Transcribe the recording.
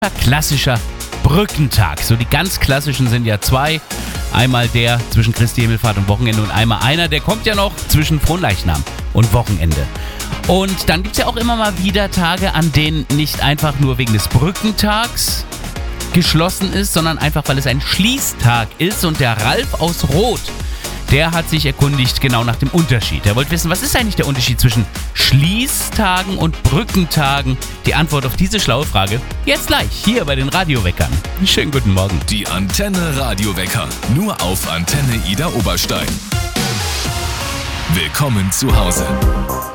klassischer Brückentag. So die ganz klassischen sind ja zwei. Einmal der zwischen Christi Himmelfahrt und Wochenende und einmal einer, der kommt ja noch zwischen Fronleichnam und Wochenende. Und dann gibt es ja auch immer mal wieder Tage, an denen nicht einfach nur wegen des Brückentags geschlossen ist, sondern einfach, weil es ein Schließtag ist. Und der Ralf aus Roth, der hat sich erkundigt genau nach dem Unterschied. Er wollte wissen, was ist eigentlich der Unterschied zwischen Schließtagen und Brückentagen? Die Antwort auf diese schlaue Frage jetzt gleich hier bei den Radioweckern. Schönen guten Morgen. Die Antenne Radiowecker, nur auf Antenne Ida Oberstein. Willkommen zu Hause.